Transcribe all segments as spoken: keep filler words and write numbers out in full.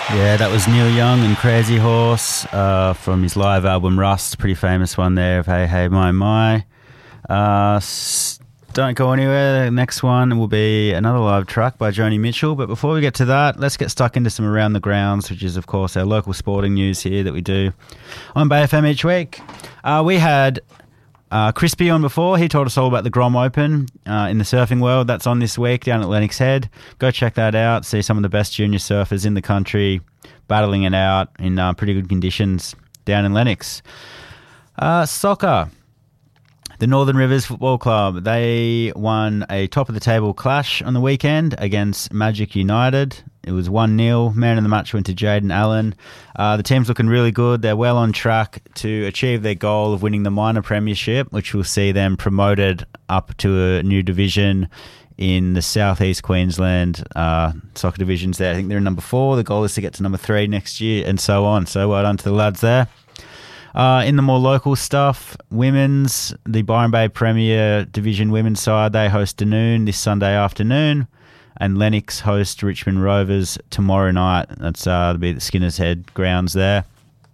Yeah, that was Neil Young and Crazy Horse uh, from his live album Rust, pretty famous one there of Hey Hey My My. Uh, s- don't go anywhere. The next one will be another live track by Joni Mitchell. But before we get to that, let's get stuck into some Around the Grounds, which is, of course, our local sporting news here that we do on Bay F M each week. Uh, we had uh, Crispy on before. He told us all about the Grom Open uh, in the surfing world. That's on this week down at Lennox Head. Go check that out. See some of the best junior surfers in the country battling it out in uh, pretty good conditions down in Lennox. Uh, soccer. The Northern Rivers Football Club, they won a top-of-the-table clash on the weekend against Magic United. It was one nil. Man of the match went to Jaden Allen. Uh, the team's looking really good. They're well on track to achieve their goal of winning the minor premiership, which will see them promoted up to a new division in the Southeast Queensland uh, soccer divisions there. I think they're in number four. The goal is to get to number three next year and so on. So well done to the lads there. Uh, in the more local stuff, women's, the Byron Bay Premier Division women's side, they host Dunoon this Sunday afternoon, and Lennox host Richmond Rovers tomorrow night. That's uh, the Skinner's Head grounds there.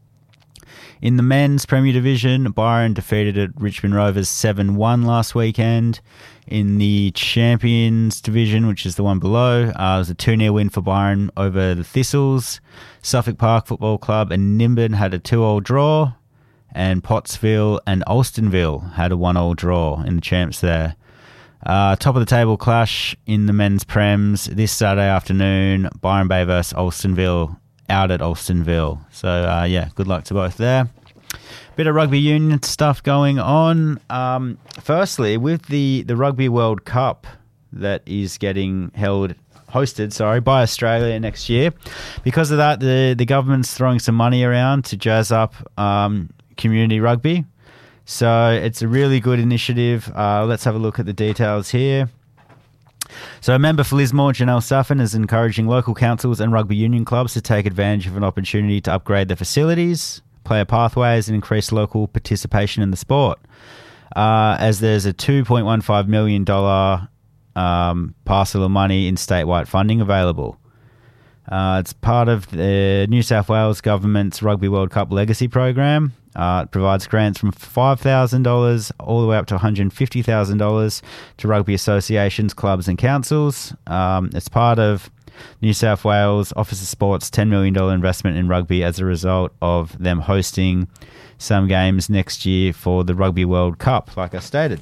In the men's Premier Division, Byron defeated at Richmond Rovers seven one last weekend. In the Champions Division, which is the one below, uh, it was a two nil win for Byron over the Thistles. Suffolk Park Football Club and Nimbin had a two all draw. And Pottsville and Alstonville had a one all draw in the champs there. Uh, top of the table clash in the men's prems this Saturday afternoon. Byron Bay versus Alstonville out at Alstonville. So, uh, yeah, good luck to both there. Bit of rugby union stuff going on. Um, firstly, with the, the Rugby World Cup that is getting held, hosted, sorry, by Australia next year. Because of that, the, the government's throwing some money around to jazz up um, community rugby. So it's a really good initiative. Uh, let's have a look at the details here. So a member for Lismore, Janelle Saffin, is encouraging local councils and rugby union clubs to take advantage of an opportunity to upgrade their facilities, player pathways, and increase local participation in the sport. Uh, as there's a two point one five million dollars um, parcel of money in statewide funding available. Uh, it's part of the New South Wales government's Rugby World Cup Legacy Program. Uh, it provides grants from five thousand dollars all the way up to one hundred fifty thousand dollars to rugby associations, clubs and councils. Um, it's part of New South Wales Office of Sport's ten million dollars investment in rugby as a result of them hosting some games next year for the Rugby World Cup, like I stated.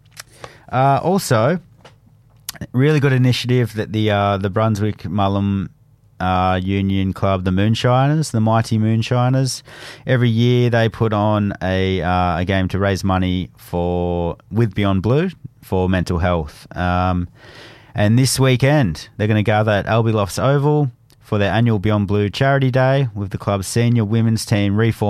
Uh, also, really good initiative that the uh, the Brunswick Mullum Uh, union club, the Moonshiners, the Mighty Moonshiners. Every year they put on a uh, a game to raise money for with Beyond Blue for mental health. Um, and this weekend they're going to gather at Albie Lofts Oval for their annual Beyond Blue Charity Day with the club's senior women's team reformed